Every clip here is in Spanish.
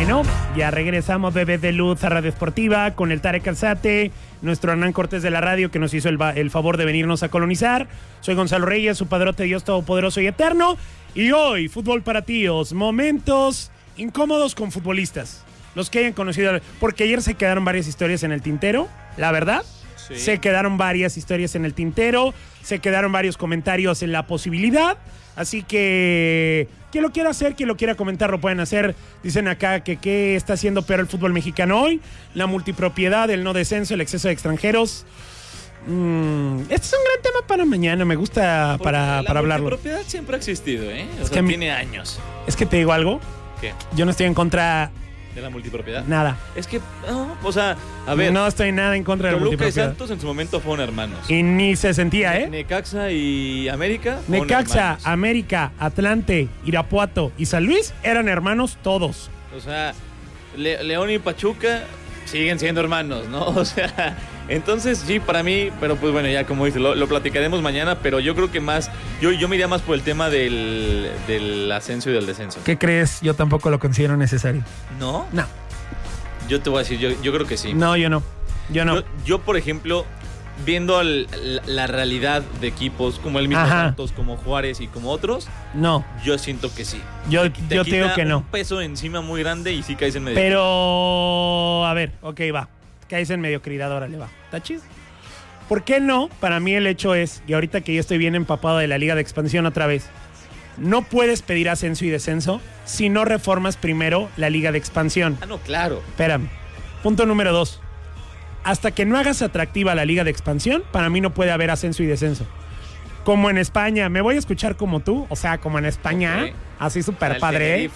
Bueno, ya regresamos Bebés de Luz a Radio Esportiva con el Tarek Alzate, nuestro Hernán Cortés de la radio que nos hizo el favor de venirnos a colonizar. Soy Gonzalo Reyes, su padrote Dios Todopoderoso y Eterno. Y hoy, Fútbol para Tíos, momentos incómodos con futbolistas. Los que hayan conocido, porque ayer se quedaron varias historias en el tintero, la verdad. Sí. Se quedaron varias historias en el tintero, se quedaron varios comentarios en la posibilidad. Así que quien lo quiera hacer, quien lo quiera comentar, lo pueden hacer. Dicen acá que qué está haciendo peor el fútbol mexicano hoy. La multipropiedad, el no descenso, el exceso de extranjeros. Este es un gran tema para mañana. Me gusta para hablarlo. La multipropiedad siempre ha existido, ¿eh? O sea, tiene años. Es que te digo algo. ¿Qué? Yo no estoy en contra de la multipropiedad. Nada. Es que, no, o sea, a ver. No estoy nada en contra de la multipropiedad. Toluca y Santos en su momento fueron hermanos. Y ni se sentía, ¿eh? Necaxa y América. Necaxa, América, Atlante, Irapuato y San Luis eran hermanos todos. O sea, León y Pachuca siguen siendo hermanos, ¿no? O sea, entonces sí, para mí, pero pues bueno, ya como dice, lo platicaremos mañana, pero yo creo que más, yo me iría más por el tema del ascenso y del descenso. ¿Qué crees? Yo tampoco lo considero necesario. ¿No? No. Yo te voy a decir, yo creo que sí. No, yo no. Yo por ejemplo, viendo la realidad de equipos como el mismo Santos, como Juárez y como otros, no. Yo siento que sí. Yo te digo que no. Un peso encima muy grande y sí caes en medio. Pero, a ver, ok, va. Caes en mediocridad, órale, va. ¿Está chido? ¿Por qué no? Para mí el hecho es, y ahorita que yo estoy bien empapado de la Liga de Expansión otra vez, no puedes pedir ascenso y descenso si no reformas primero la Liga de Expansión. Ah, no, claro. Espérame. Punto número 2. Hasta que no hagas atractiva la Liga de Expansión, para mí no puede haber ascenso y descenso. Como en España, me voy a escuchar como tú, o sea, como en España, okay. Así súper padre.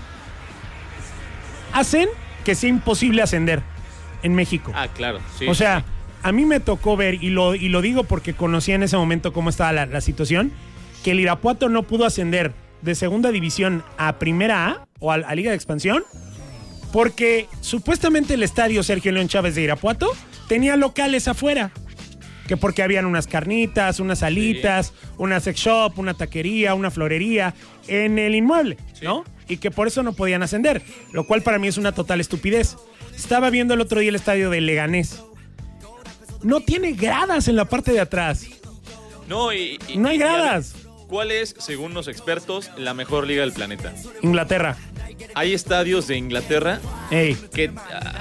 Hacen que sea imposible ascender en México. Ah, claro, sí. O sea, a mí me tocó ver, y lo digo porque conocía en ese momento cómo estaba la situación, que el Irapuato no pudo ascender de segunda división a primera A o a Liga de Expansión porque supuestamente el estadio Sergio León Chávez de Irapuato tenía locales afuera. Que porque habían unas carnitas, unas alitas, una sex shop, una taquería, una florería en el inmueble, ¿no? Y que por eso no podían ascender, lo cual para mí es una total estupidez. Estaba viendo el otro día el estadio de Leganés. No tiene gradas en la parte de atrás. No, no hay gradas. ¿Cuál es, según los expertos, la mejor liga del planeta? Inglaterra. Hay estadios de Inglaterra que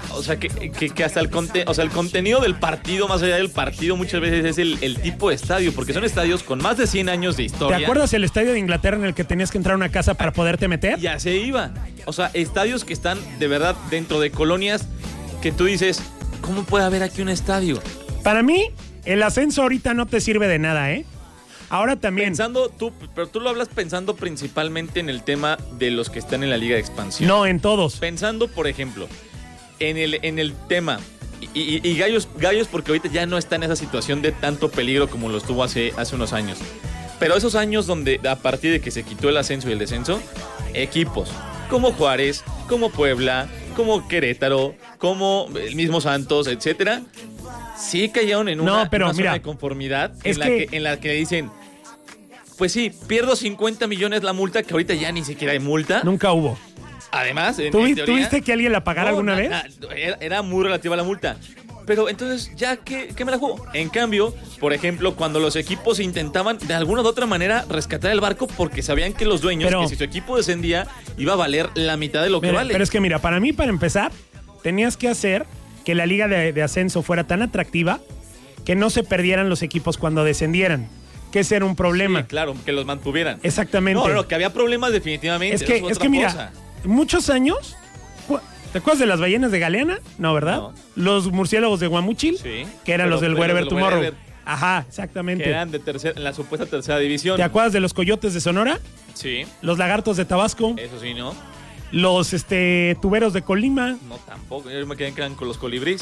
hasta el contenido del partido, más allá del partido, muchas veces es el tipo de estadio, porque son estadios con más de 100 años de historia. ¿Te acuerdas el estadio de Inglaterra en el que tenías que entrar a una casa para poderte meter? Ya se iba. O sea, estadios que están de verdad dentro de colonias que tú dices, ¿cómo puede haber aquí un estadio? Para mí, el ascenso ahorita no te sirve de nada, ¿eh? Ahora también. Pero tú lo hablas pensando principalmente en el tema de los que están en la Liga de Expansión. No, en todos. Pensando, por ejemplo, en el tema. Y Gallos porque ahorita ya no está en esa situación de tanto peligro como lo estuvo hace unos años. Pero esos años donde, a partir de que se quitó el ascenso y el descenso, equipos como Juárez, como Puebla, como Querétaro, como el mismo Santos, etcétera, sí cayeron en una zona de conformidad en la que dicen, pues sí, pierdo 50 millones la multa, que ahorita ya ni siquiera hay multa. Nunca hubo. Además, ¿Tuviste que alguien la pagara alguna vez? Era muy relativa la multa. Pero entonces, ¿ya qué me la juego? En cambio, por ejemplo, cuando los equipos intentaban de alguna u otra manera rescatar el barco porque sabían que los dueños, que si su equipo descendía, iba a valer la mitad de lo que vale. Pero es que mira, para mí, para empezar, tenías que hacer que la liga de ascenso fuera tan atractiva que no se perdieran los equipos cuando descendieran. Que ese era un problema. Sí, claro, que los mantuvieran. Exactamente. No, que había problemas definitivamente. Es que mira, muchos años... ¿Te acuerdas de las ballenas de Galeana? No, ¿verdad? No. Los murciélagos de Guamúchil, sí, que eran los del Wherever Tomorrow. Ajá, exactamente. Que eran en la supuesta tercera división. ¿Te acuerdas de los coyotes de Sonora? Sí. Los lagartos de Tabasco. Eso sí, ¿no? Los tuberos de Colima. No, tampoco. Yo me quedé con los colibríes.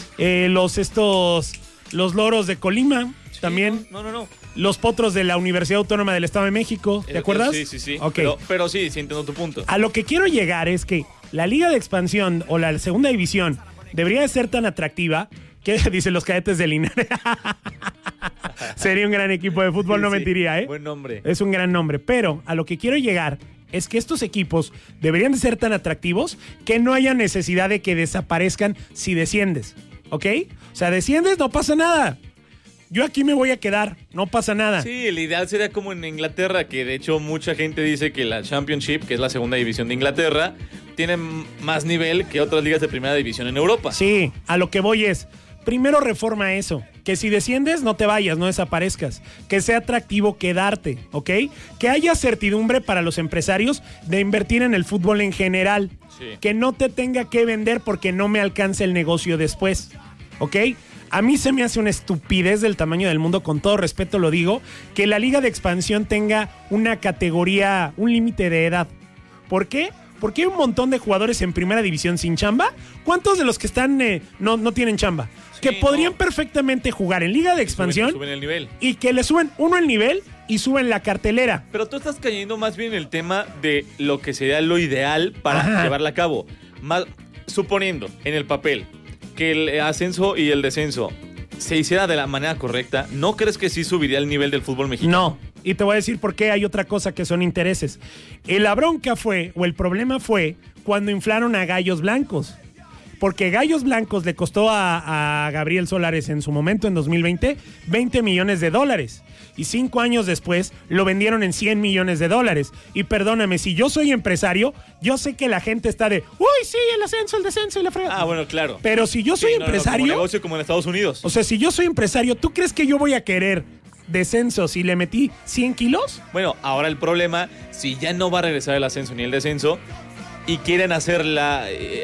Los loros de Colima, sí, también. No. Los potros de la Universidad Autónoma del Estado de México, ¿te acuerdas? Sí. Okay. Pero sí entiendo tu punto. A lo que quiero llegar es que la Liga de Expansión o la Segunda División debería de ser tan atractiva que, dicen los Cadetes de Linares. Sería un gran equipo de fútbol, no mentiría, ¿eh? Buen nombre. Es un gran nombre, pero a lo que quiero llegar es que estos equipos deberían de ser tan atractivos que no haya necesidad de que desaparezcan si desciendes, ¿ok? O sea, desciendes, no pasa nada. Yo aquí me voy a quedar, no pasa nada. Sí, el ideal sería como en Inglaterra, que de hecho mucha gente dice que la Championship, que es la segunda división de Inglaterra, tiene más nivel que otras ligas de primera división en Europa. Sí, a lo que voy es, primero reforma eso, que si desciendes no te vayas, no desaparezcas, que sea atractivo quedarte, ¿ok? Que haya certidumbre para los empresarios de invertir en el fútbol en general, Sí. que no te tenga que vender porque no me alcance el negocio después, ¿ok? A mí se me hace una estupidez del tamaño del mundo, con todo respeto lo digo, que la liga de expansión tenga una categoría, un límite de edad. ¿Por qué? Porque hay un montón de jugadores en primera división sin chamba. ¿Cuántos de los que están no tienen chamba? Sí, que podrían no. perfectamente jugar en liga de expansión Suben el nivel. y que le suben uno el nivel y suben la cartelera. Pero tú estás cayendo más bien en el tema de lo que sería lo ideal para Ajá. llevarla a cabo. Más, suponiendo en el papel que el ascenso y el descenso se hiciera de la manera correcta, ¿no crees que sí subiría el nivel del fútbol mexicano? No. Y te voy a decir por qué hay otra cosa que son intereses. La bronca fue, o el problema fue, cuando inflaron a Gallos Blancos. Porque Gallos Blancos le costó a Gabriel Solares en su momento, en 2020, $20 millones. Y 5 años después lo vendieron en $100 millones. Y perdóname, si yo soy empresario, yo sé que la gente está de, uy, sí, el ascenso, el descenso y la fregada. Ah, bueno, claro. Pero si yo soy empresario, como negocio como en Estados Unidos. o sea, si yo soy empresario, ¿tú crees que yo voy a querer descenso si le metí 100 kilos? Bueno, ahora el problema, si ya no va a regresar el ascenso ni el descenso y quieren hacer la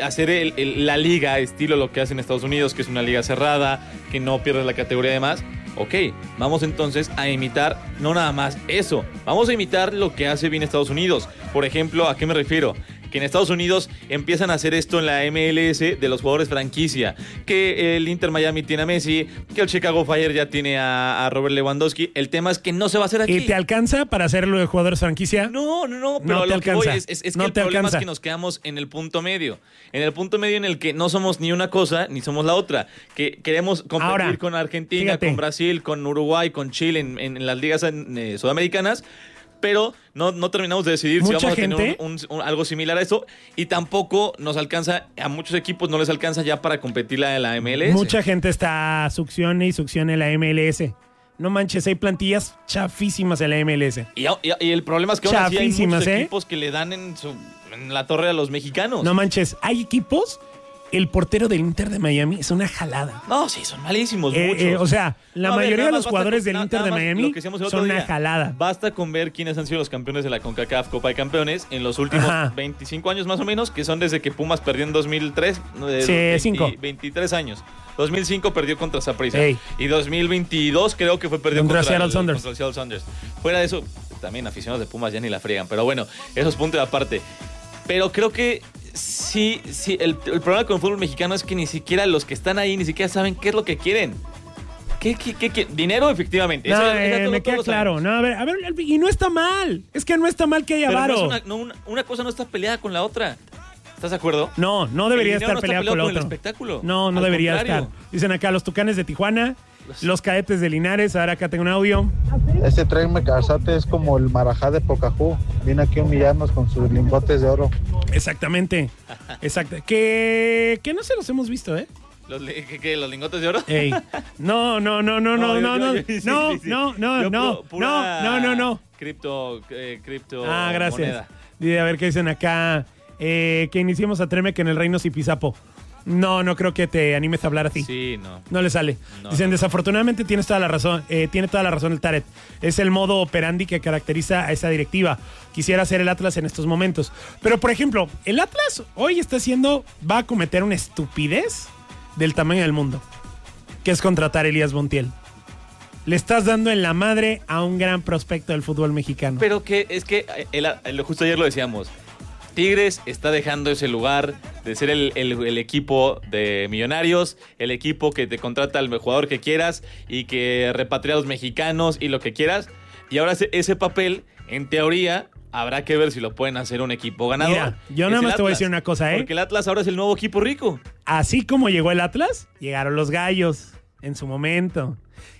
liga estilo lo que hacen en Estados Unidos, que es una liga cerrada, que no pierdes la categoría de más, ok, vamos entonces a imitar no nada más eso, vamos a imitar lo que hace bien Estados Unidos. Por ejemplo, ¿a qué me refiero? Que en Estados Unidos empiezan a hacer esto en la MLS de los jugadores franquicia, que el Inter Miami tiene a Messi, que el Chicago Fire ya tiene a Robert Lewandowski. El tema es que no se va a hacer aquí. ¿Y te alcanza para hacerlo de jugadores franquicia? No, pero No a te lo que voy alcanza. es que No el te problema alcanza. es que nos quedamos en el punto medio. En el punto medio en el que no somos ni una cosa ni somos la otra. Que queremos competir Ahora, con Argentina, fíjate. con Brasil, con Uruguay, con Chile en las ligas sudamericanas. Pero no terminamos de decidir si Mucha vamos a tener gente- algo similar a eso. Y tampoco nos alcanza, a muchos equipos no les alcanza ya para competir la de la MLS. Mucha gente está succione y succione la MLS. No manches, hay plantillas chafísimas en la MLS. Y el problema es que aún así hay Chafísimas, muchos ¿eh? equipos que le dan en la torre a los mexicanos. No manches, hay equipos. El portero del Inter de Miami es una jalada. No, sí, son malísimos muchos. O sea, la No, a ver, mayoría nada de más los basta jugadores con- del nada Inter de más Miami lo que decíamos el otro son una día. jalada. Basta con ver quiénes han sido los campeones de la CONCACAF Copa de Campeones en los últimos Ajá. 25 años más o menos, que son desde que Pumas perdió en 2003. Sí, 5. 23 años. 2005 perdió contra Saprissa. Ey. Y 2022 creo que fue perdido Contra contra Seattle Sounders. contra el Seattle Sounders. Fuera de eso, también aficionados de Pumas ya ni la friegan. Pero bueno, eso es punto de aparte. Pero creo que sí, el problema con el fútbol mexicano es que ni siquiera los que están ahí ni siquiera saben qué es lo que quieren. ¿Qué? Dinero, efectivamente. No, Eso me todos queda lo claro. sabemos. No, a ver, y no está mal. Es que no está mal que haya Pero varo. una cosa no está peleada con la otra. ¿Estás de acuerdo? No debería El dinero estar no está peleado con la el otra. espectáculo. No Al debería contrario. estar. Dicen acá los Tucanes de Tijuana, los Cadetes de Linares. Ahora acá tengo un audio. Este tren Mecalzate es como el marajá de Pocahú. Viene aquí a humillarnos con sus lingotes de oro. Exactamente. Exacto. Que no se los hemos visto, ¿eh? ¿Los lingotes de oro? Ey. No. Cripto. Ah, gracias. moneda. Dice, a ver qué dicen acá. Que iniciemos a Tremec en el Reino Zipizapo. No creo que te animes a hablar así. Sí, no. No le sale. No, Dicen, no. desafortunadamente tienes toda la razón. Tiene toda la razón el Taret. Es el modo operandi que caracteriza a esa directiva. Quisiera ser el Atlas en estos momentos. Pero, por ejemplo, el Atlas hoy va a cometer una estupidez del tamaño del mundo, que es contratar a Elías Montiel. Le estás dando en la madre a un gran prospecto del fútbol mexicano. Pero que es que justo ayer lo decíamos. Tigres está dejando ese lugar de ser el equipo de millonarios, el equipo que te contrata al jugador que quieras y que repatria a los mexicanos y lo que quieras. Y ahora ese papel, en teoría, habrá que ver si lo pueden hacer un equipo ganador. Mira, yo Es nada el más te voy a Atlas, decir una cosa, ¿eh? Porque el Atlas ahora es el nuevo equipo rico. Así como llegó el Atlas, llegaron los Gallos en su momento.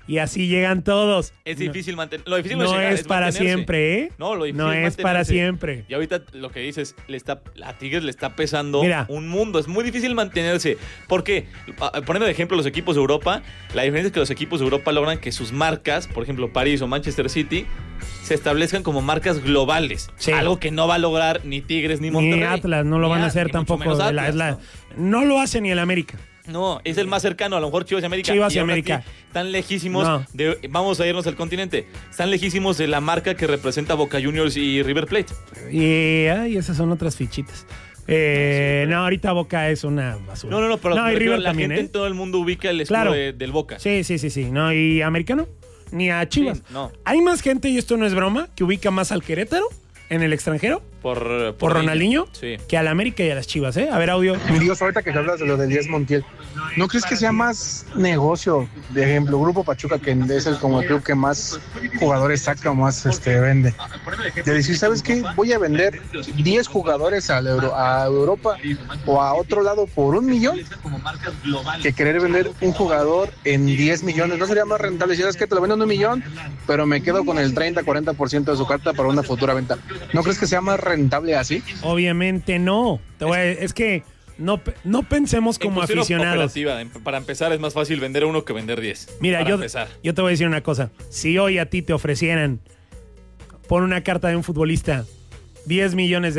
y así llegan todos. Es difícil mantener. Lo difícil no es es para mantenerse. siempre, ¿eh? No, lo difícil no es para mantenerse. siempre. Y ahorita lo que dices, a Tigres le está pesando Mira. un mundo. Es muy difícil mantenerse. Porque, poniendo de ejemplo los equipos de Europa, la diferencia es que los equipos de Europa logran que sus marcas, por ejemplo París o Manchester City, se establezcan como marcas globales. Sí. Algo que no va a lograr ni Tigres ni Monterrey. Ni Atlas no lo van a hacer ni mucho tampoco. menos Atlas, No lo hace ni el América. No, es el más cercano, a lo mejor Chivas y América. Chivas y aún así, América. Están lejísimos No. vamos a irnos al continente. Están lejísimos de la marca que representa Boca Juniors y River Plate. Y esas son otras fichitas. No, ahorita Boca es una basura. No, pero y River la también, gente en todo el mundo ubica el escudo Claro. del Boca. Sí. No, y americano, ni a Chivas. Sí, no. Hay más gente, y esto no es broma, que ubica más al Querétaro en el extranjero Por Ronaldinho Sí. que al América y a las Chivas, ¿eh? A ver, audio. Mi Dios, ahorita que hablas de lo de Elías Montiel, ¿no crees que sea más negocio? De ejemplo, Grupo Pachuca, que es como el club que más jugadores saca o más vende. De decir, ¿sabes qué? Voy a vender 10 jugadores a Europa o a otro lado por $1 millón, que querer vender un jugador en 10 millones. ¿No sería más rentable? Si es que te lo vendo en $1 millón, pero me quedo con el 30-40% de su carta para una futura venta. ¿No crees que sea más rentable así? Obviamente no. Es que no pensemos como En cuestión aficionados. operativa, para empezar es más fácil vender uno que vender 10. Mira, para yo empezar. te voy a decir una cosa. Si hoy a ti te ofrecieran por una carta de un futbolista $10 millones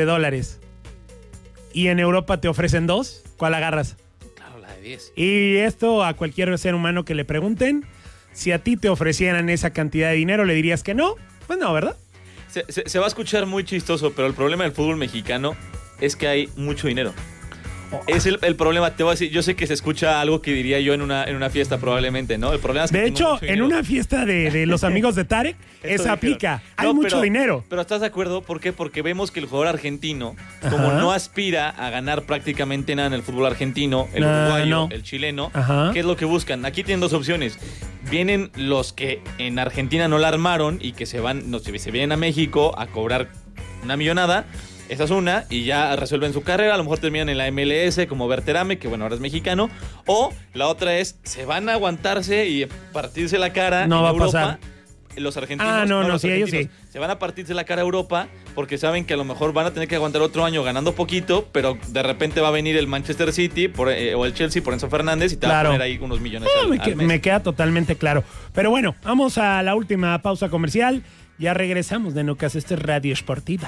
y en Europa te ofrecen 2, ¿cuál agarras? Claro, la de 10. Y esto a cualquier ser humano que le pregunten, si a ti te ofrecieran esa cantidad de dinero, ¿le dirías que no? Pues no, ¿verdad? Se va a escuchar muy chistoso, pero el problema del fútbol mexicano es que hay mucho dinero. Es el problema, te voy a decir, yo sé que se escucha algo que diría yo en una fiesta probablemente, ¿no? El problema es que De tengo hecho, mucho en dinero. una fiesta de los amigos de Tarek, Eso esa dijeron. aplica. Hay No, mucho dinero. Pero ¿estás de acuerdo? ¿Por qué? Porque vemos que el jugador argentino, como Ajá. no aspira a ganar prácticamente nada en el fútbol argentino, el No, uruguayo, no. el chileno, Ajá. ¿qué es lo que buscan? Aquí tienen dos opciones. Vienen los que en Argentina no la armaron y que se vienen a México a cobrar una millonada. Esa es una, y ya resuelven su carrera, a lo mejor terminan en la MLS como Berterame, que bueno, ahora es mexicano. O la otra es, se van a aguantarse y partirse la cara No en va a Europa. pasar. Los argentinos, No, los sí, ellos argentinos se van a partirse la cara a Europa porque saben que a lo mejor van a tener que aguantar otro año ganando poquito, pero de repente va a venir el Manchester City o el Chelsea por Enzo Fernández y te va a poner ahí unos millones al mes. Me queda totalmente claro. Pero bueno, vamos a la última pausa comercial. Ya regresamos de Nucas, este es Radio Esportiva.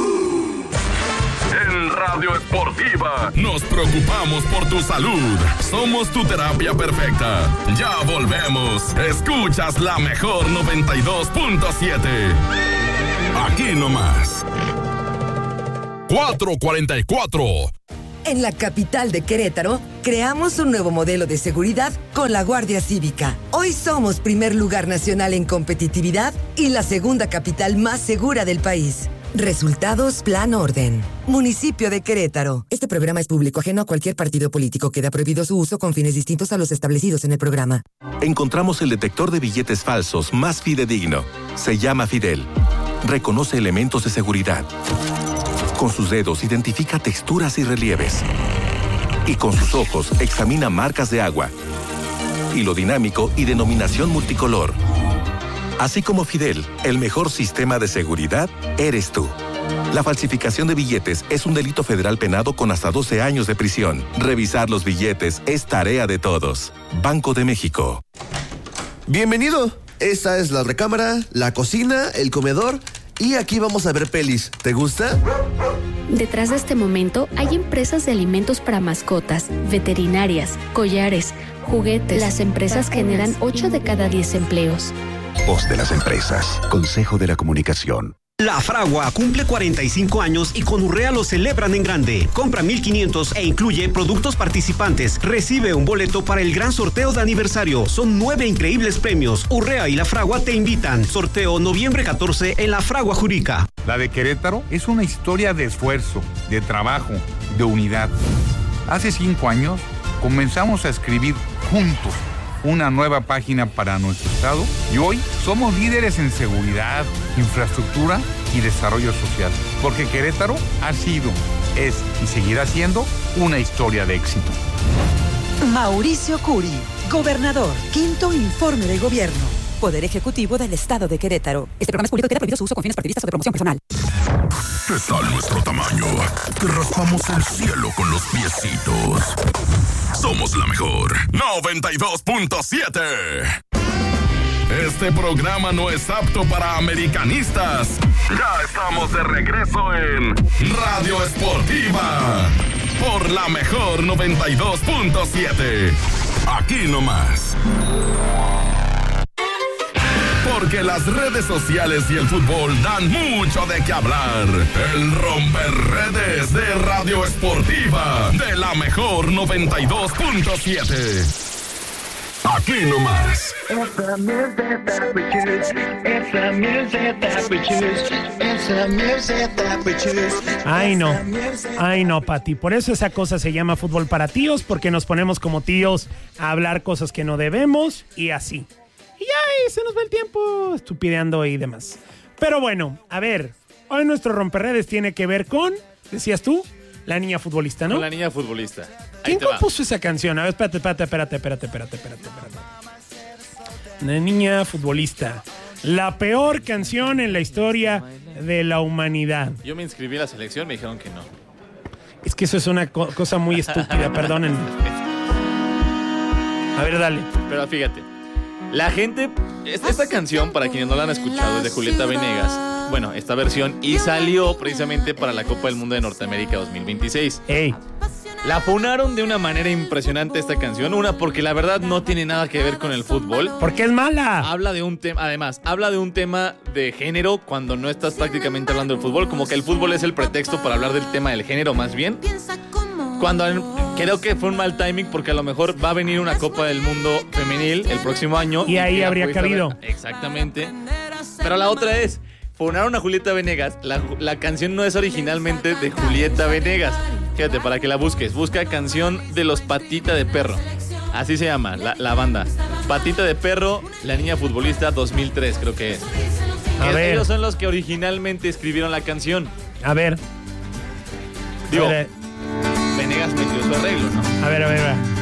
En Radio Esportiva nos preocupamos por tu salud. Somos tu terapia perfecta. Ya volvemos. Escuchas la mejor 92.7. Aquí nomás. 444. En la capital de Querétaro, creamos un nuevo modelo de seguridad con la Guardia Cívica. Hoy somos primer lugar nacional en competitividad y la segunda capital más segura del país. Resultados Plan Orden. Municipio de Querétaro. Este programa es público ajeno a cualquier partido político. Queda prohibido su uso con fines distintos a los establecidos en el programa. Encontramos el detector de billetes falsos más fidedigno. Se llama Fidel. Reconoce elementos de seguridad. Con sus dedos identifica texturas y relieves. Y con sus ojos examina marcas de agua, hilo dinámico y denominación multicolor. Así como Fidel, el mejor sistema de seguridad eres tú. La falsificación de billetes es un delito federal penado con hasta 12 años de prisión. Revisar los billetes es tarea de todos. Banco de México. Bienvenido. Esta es la recámara, la cocina, el comedor y aquí vamos a ver pelis. ¿Te gusta? Detrás de este momento hay empresas de alimentos para mascotas, veterinarias, collares, juguetes. Las empresas generan 8 de cada 10 empleos. Voz de las empresas. Consejo de la Comunicación. La Fragua cumple 45 años y con Urrea lo celebran en grande. Compra 1,500 e incluye productos participantes. Recibe un boleto para el gran sorteo de aniversario. Son 9 increíbles premios. Urrea y La Fragua te invitan. Sorteo noviembre 14 en La Fragua Jurica. La de Querétaro es una historia de esfuerzo, de trabajo, de unidad. Hace 5 años comenzamos a escribir juntos una nueva página para nuestro estado y hoy somos líderes en seguridad, infraestructura y desarrollo social, porque Querétaro ha sido, es y seguirá siendo una historia de éxito. Mauricio Curi, gobernador. Quinto informe de gobierno. Poder Ejecutivo del Estado de Querétaro. Este programa es público y queda prohibido su uso con fines partidistas o de promoción personal. ¿Qué tal nuestro tamaño? Te raspamos el cielo con los piecitos. Somos la mejor. 92.7. Este programa no es apto para americanistas. Ya estamos de regreso en Radio Esportiva. Por la mejor 92.7. Aquí nomás. Porque las redes sociales y el fútbol dan mucho de qué hablar. El romperredes de Radio Esportiva de la mejor 92.7. Aquí nomás. Ay no, Pati. Por eso esa cosa se llama fútbol para tíos, porque nos ponemos como tíos a hablar cosas que no debemos y así. Y ya, se nos va el tiempo estupideando y demás. Pero bueno, a ver, hoy nuestro romperredes tiene que ver con, decías tú, la niña futbolista, ¿no? Con la niña futbolista. ¿Quién compuso esa canción? A ver, espérate. La niña futbolista. La peor canción en la historia de la humanidad. Yo me inscribí a la selección, me dijeron que no. Es que eso es una cosa muy estúpida, perdónenme. A ver, dale. Pero fíjate, la gente... Esta canción, para quienes no la han escuchado, es de Julieta Venegas. Bueno, esta versión, y salió precisamente para la Copa del Mundo de Norteamérica 2026. ¡Ey! La funaron de una manera impresionante esta canción. Una, porque la verdad no tiene nada que ver con el fútbol. Porque es mala. Habla de un tema, además, habla de un tema de género cuando no estás prácticamente hablando del fútbol. Como que el fútbol es el pretexto para hablar del tema del género, más bien. Cuando creo que fue un mal timing, porque a lo mejor va a venir una Copa del Mundo femenil el próximo año. Y ahí habría cabido. Exactamente. Pero la otra es... Funaron a Julieta Venegas. La canción no es originalmente de Julieta Venegas. Fíjate, para que la busques. Busca canción de los Patita de Perro. Así se llama la banda. Patita de Perro, la niña futbolista 2003, creo que es. Ellos son los que originalmente escribieron la canción. A ver. Digo, Venegas metió su arreglo, ¿no? A ver.